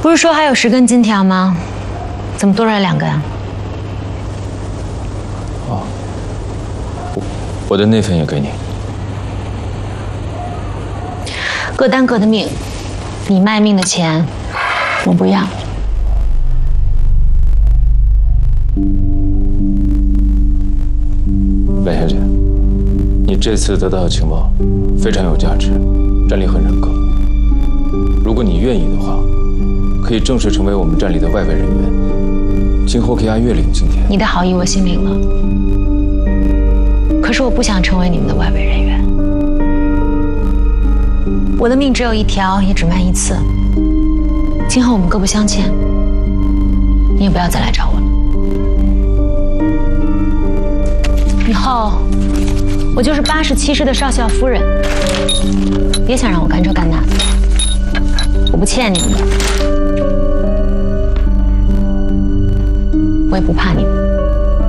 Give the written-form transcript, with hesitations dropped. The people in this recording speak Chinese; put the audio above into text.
不是说还有10根金条吗？怎么多出来2根啊？ 哦，我的那份也给你。 各担各的命，你卖命的钱我不要。 蓝小姐，你这次得到的情报非常有价值，站里很认可。如果你愿意的话，可以正式成为我们站里的外围人员，今后可以按月领津贴。 你的好意我心领了，可是我不想成为你们的外围人员。我的命只有一条，也只卖一次。今后我们各不相欠，你也不要再来找我了。以后我就是87师的少校夫人，别想让我干这干那的，我不欠你们的，我也不怕你们。